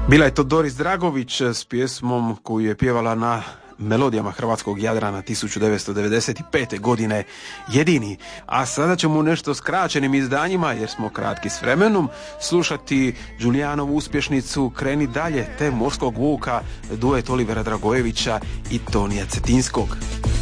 Bila je to Doris Dragović s pjesmom koju je pjevala na melodijama hrvatskog Jadrana 1995. godine Jedini. A sada ćemo u nešto skraćenim izdanjima, jer smo kratki s vremenom, slušati Đulijanovu uspješnicu Kreni dalje, te Morskog vuka, duet Olivera Dragojevića i Tonija Cetinskog.